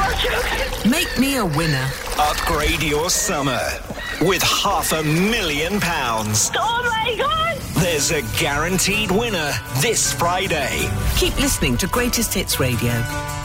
Make me a winner. Upgrade your summer with £500,000. Oh my God! There's a guaranteed winner this Friday. Keep listening to Greatest Hits Radio.